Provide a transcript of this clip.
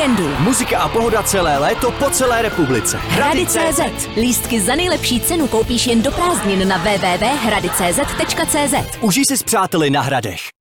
víkendu. Muzika a pohoda celé léto po celé republice. Hrady.cz. Lístky za nejlepší cenu koupíš jen do prázdnin na www.hrady.cz. Užij si s přáteli na Hradech.